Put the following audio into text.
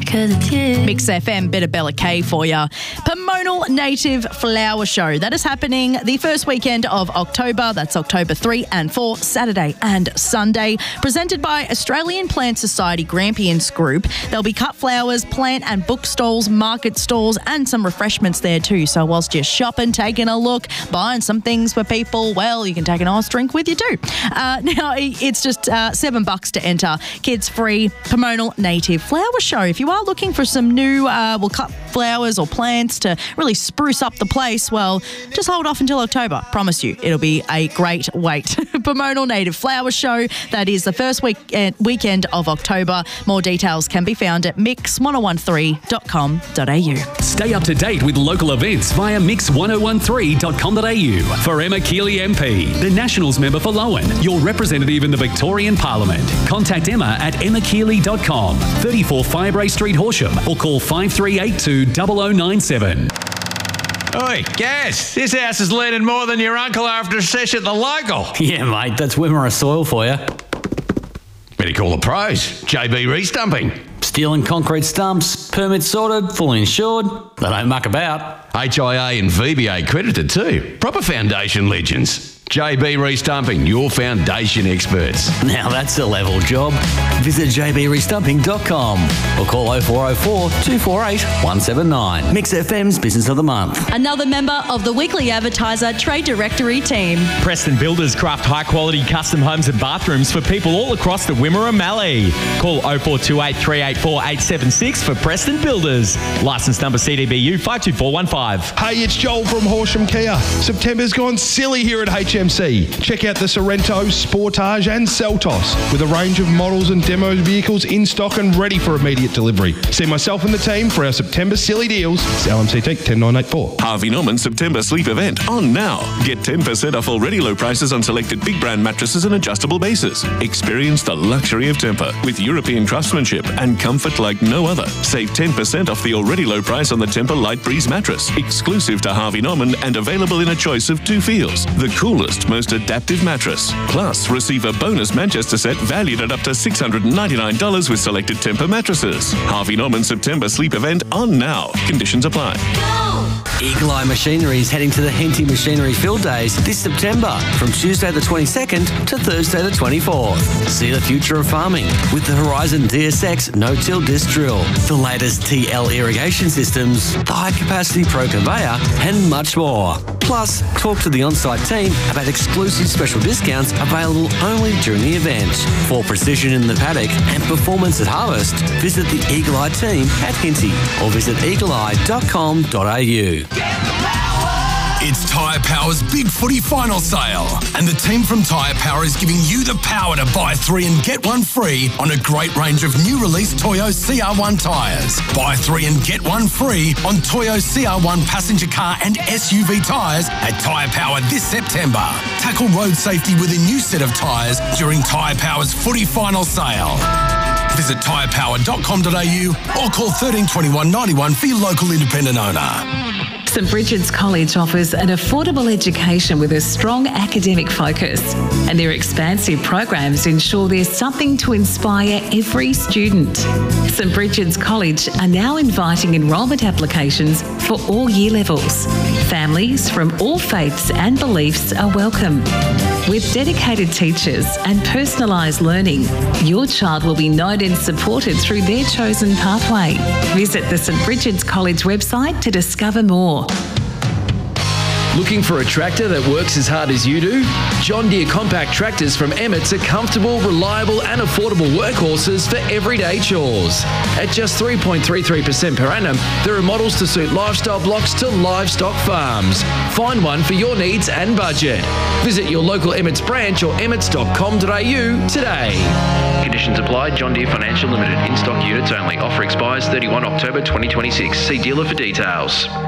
'cause it's you. Mix FM, bit of Bella K for you. Pomona Native Flower Show. That is happening the first weekend of October. That's October 3 and 4, Saturday and Sunday. Presented by Australian Plant Society Grampians Group. There'll be cut flowers, plant and book stalls, market stalls, and some refreshments there too. So whilst you're shopping, taking a look, buying some things for people, well, you can take a nice drink with you too. Now, it's just $7 to enter. Kids free. Pomona Native Flower Show. If you are looking for some new cut flowers or plants to really spruce up the place, well, just hold off until October. Promise you, it'll be a great wait. Pomona Native Flower Show. That is the first weekend of October. More details can be found at mix1013.com.au. Stay up to date with local events via mix1013.com.au. For Emma Keeley MP, the Nationals member for Lowen, your representative in the Victorian Parliament. Contact Emma at emmakeeley.com, 34 Firebrae Street, Horsham, or call 5382 0097. Oi, Gaz, this house is leaning more than your uncle after a sesh at the local. Yeah, mate, that's Wimmera soil for you. Better call the pros. JB Restumping. Steel and concrete stumps, permits sorted, fully insured. They don't muck about. HIA and VBA credited too. Proper foundation legends. JB Restumping, your foundation experts. Now that's a level job. Visit jbrestumping.com or call 0404 248 179. Mix FM's Business of the Month. Another member of the Weekly Advertiser Trade Directory team. Preston Builders craft high-quality custom homes and bathrooms for people all across the Wimmera Mallee. Call 0428 384 876 for Preston Builders. Licence number CDBU 52415. Hey, it's Joel from Horsham Kia. September's gone silly here at HMC. Check out the Sorrento, Sportage and Seltos with a range of models and demo vehicles in stock and ready for immediate delivery. See myself and the team for our September silly deals. It's LMCT 10984. Harvey Norman September sleep event on now. Get 10% off already low prices on selected big brand mattresses and adjustable bases. Experience the luxury of Tempur with European craftsmanship and comfort like no other. Save 10% off the already low price on the Tempur Light Breeze mattress, exclusive to Harvey Norman and available in a choice of 2 feels. The coolest, most adaptive mattress. Plus, receive a bonus Manchester set valued at up to $699 with selected Tempur mattresses. Harvey Norman September sleep event on now. Conditions apply. Eagle Eye Machinery is heading to the Henty Machinery Field Days this September from Tuesday the 22nd to Thursday the 24th. See the future of farming with the Horizon DSX no-till disc drill, the latest TL irrigation systems, the high-capacity Pro Conveyor, and much more. Plus, talk to the on-site team about exclusive special discounts available only during the event. For precision in the paddock and performance at harvest, visit the Eagle Eye team at Henty or visit eagleeye.com.au. It's Tyre Power's Big Footy Final Sale, and the team from Tyre Power is giving you the power to buy 3 and get 1 free on a great range of new release Toyo CR1 tyres. Buy 3 and get 1 free on Toyo CR1 passenger car and SUV tyres at Tyre Power this September. Tackle road safety with a new set of tyres during Tyre Power's Footy Final Sale. Visit tyrepower.com.au or call 13 21 91 for your local independent owner. St Bridget's College offers an affordable education with a strong academic focus, and their expansive programs ensure there's something to inspire every student. St Bridget's College are now inviting enrolment applications for all year levels. Families from all faiths and beliefs are welcome. With dedicated teachers and personalised learning, your child will be known and supported through their chosen pathway. Visit the St Bridget's College website to discover more. Looking for a tractor that works as hard as you do? John Deere compact tractors from Emmett's are comfortable, reliable and affordable workhorses for everyday chores. At just 3.33% per annum, there are models to suit lifestyle blocks to livestock farms. Find one for your needs and budget. Visit your local Emmett's branch or emmets.com.au today. Conditions apply. John Deere Financial Limited. In-stock units only. Offer expires 31 October 2026. See dealer for details.